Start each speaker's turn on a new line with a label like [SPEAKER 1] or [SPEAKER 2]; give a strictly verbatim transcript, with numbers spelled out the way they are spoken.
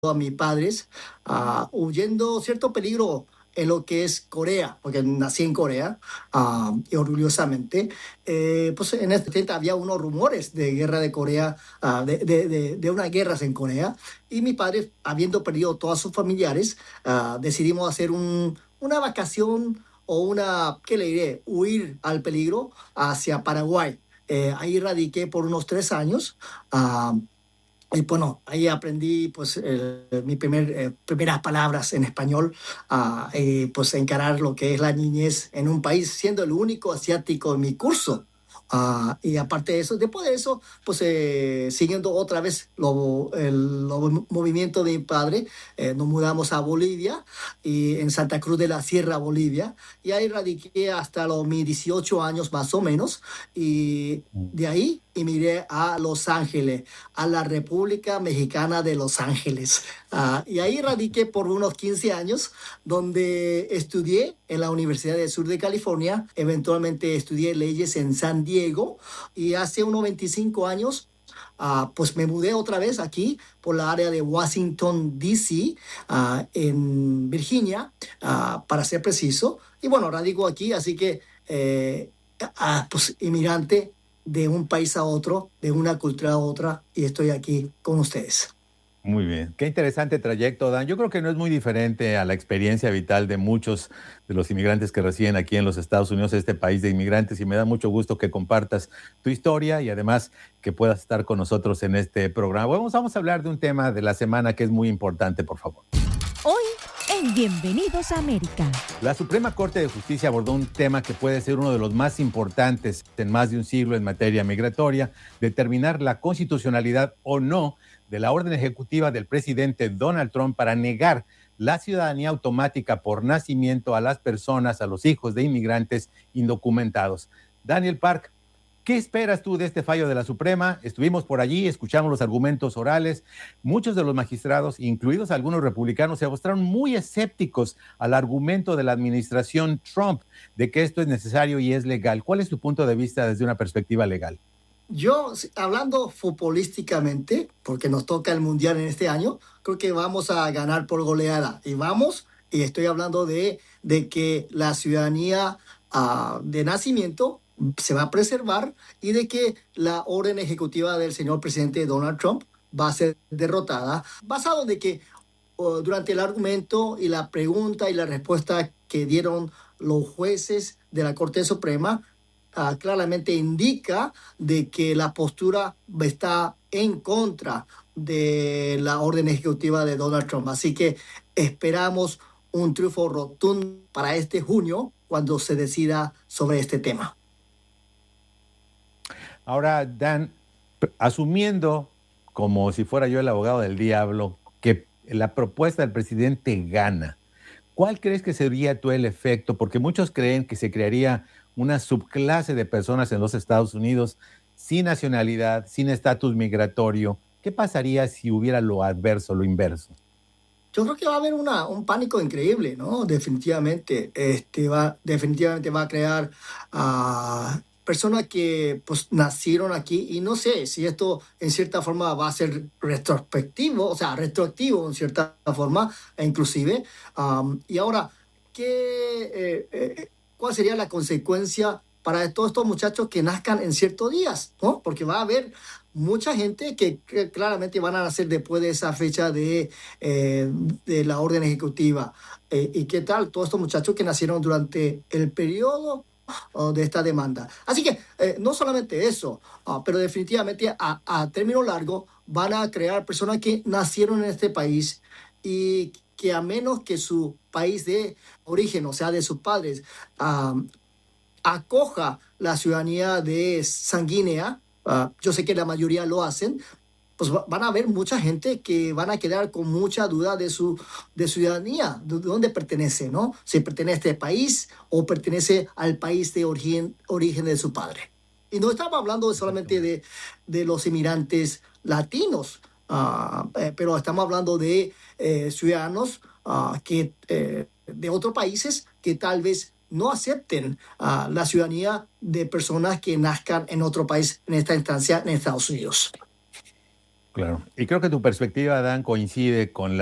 [SPEAKER 1] a mis padres, ah, huyendo cierto peligro en lo que es Corea, porque nací en Corea, ah, y orgullosamente. Eh, pues en el setenta había unos rumores de guerra de Corea, ah, de, de, de, de unas guerras en Corea, y mis padres, habiendo perdido todos sus familiares, ah, decidimos hacer un, una vacación o una, ¿qué le diré? Huir al peligro hacia Paraguay. Eh, ahí radiqué por unos tres años. ah, y bueno, ahí aprendí pues el- mi primer, eh, primeras palabras en español, ah, y pues encarar lo que es la niñez en un país, siendo el único asiático en mi curso. Ah, y aparte de eso, después de eso, pues eh, siguiendo otra vez lo, el lo- movimiento de mi padre, eh, nos mudamos a Bolivia, y en Santa Cruz de la Sierra, Bolivia, y ahí radiqué hasta los mis dieciocho años más o menos, y de ahí emigré a Los Ángeles, a la República Mexicana de Los Ángeles. Ah, y ahí radiqué por unos quince años, donde estudié en la Universidad del Sur de California. Eventualmente estudié leyes en San Diego, y hace unos veinticinco años, ah, pues me mudé otra vez aquí por la área de Washington, D C, ah, en Virginia, ah, para ser preciso. Y bueno, radico aquí, así que eh, ah, pues inmigrante de un país a otro, de una cultura a otra, y estoy aquí con ustedes.
[SPEAKER 2] Muy bien, qué interesante trayecto, Dan. Yo creo que no es muy diferente a la experiencia vital de muchos de los inmigrantes que residen aquí en los Estados Unidos, este país de inmigrantes, y me da mucho gusto que compartas tu historia y además que puedas estar con nosotros en este programa. Vamos, vamos a hablar de un tema de la semana que es muy importante, por favor.
[SPEAKER 3] Hoy en Bienvenidos a América.
[SPEAKER 2] La Suprema Corte de Justicia abordó un tema que puede ser uno de los más importantes en más de un siglo en materia migratoria: determinar la constitucionalidad o no de la orden ejecutiva del presidente Donald Trump para negar la ciudadanía automática por nacimiento a las personas, a los hijos de inmigrantes indocumentados. Daniel Park, ¿qué esperas tú de este fallo de la Suprema? Estuvimos por allí, escuchamos los argumentos orales. Muchos de los magistrados, incluidos algunos republicanos, se mostraron muy escépticos al argumento de la administración Trump de que esto es necesario y es legal. ¿Cuál es tu punto de vista desde una perspectiva legal?
[SPEAKER 1] Yo, hablando futbolísticamente, porque nos toca el Mundial en este año, creo que vamos a ganar por goleada. Y vamos, y estoy hablando de, de que la ciudadanía ah, de nacimiento se va a preservar, y de que la orden ejecutiva del señor presidente Donald Trump va a ser derrotada, basado en que uh, durante el argumento y la pregunta y la respuesta que dieron los jueces de la Corte Suprema, ah, claramente indica de que la postura está en contra de la orden ejecutiva de Donald Trump. Así que esperamos un triunfo rotundo para este junio, cuando se decida sobre este tema.
[SPEAKER 2] Ahora, Dan, asumiendo, como si fuera yo el abogado del diablo, que la propuesta del presidente gana, ¿cuál crees que sería tú el efecto? Porque muchos creen que se crearía una subclase de personas en los Estados Unidos sin nacionalidad, sin estatus migratorio. ¿Qué pasaría si hubiera lo adverso, lo inverso?
[SPEAKER 1] Yo creo que va a haber una, un pánico increíble, ¿no? Definitivamente, este va, definitivamente va a crear a personas que pues nacieron aquí, y no sé si esto en cierta forma va a ser retrospectivo, o sea, retroactivo en cierta forma, e inclusive. Um, y ahora, ¿qué, eh, eh, ¿cuál sería la consecuencia para todos estos muchachos que nazcan en ciertos días, ¿no? Porque va a haber mucha gente que, que claramente van a nacer después de esa fecha de, eh, de la orden ejecutiva. Eh, ¿y qué tal todos estos muchachos que nacieron durante el periodo oh, de esta demanda? Así que eh, no solamente eso, uh, pero definitivamente a, a término largo van a crear personas que nacieron en este país, y que a menos que su país de origen, o sea, de sus padres, um, acoja la ciudadanía de sanguínea, uh, yo sé que la mayoría lo hacen, pues va, van a haber mucha gente que van a quedar con mucha duda de su de ciudadanía, de, de dónde pertenece, ¿no? Si pertenece a este país o pertenece al país de origen, origen de su padre. Y no estamos hablando solamente de, de los inmigrantes latinos, uh, eh, pero estamos hablando de eh, ciudadanos uh, que, eh, de otros países que tal vez no acepten uh, la ciudadanía de personas que nazcan en otro país, en esta instancia en Estados Unidos.
[SPEAKER 2] Claro. Y creo que tu perspectiva, Dan, coincide con la